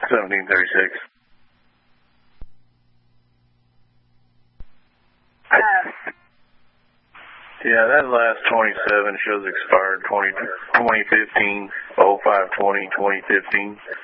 1736. Yeah, that last 27 shows expired 2015, 0520, 2015.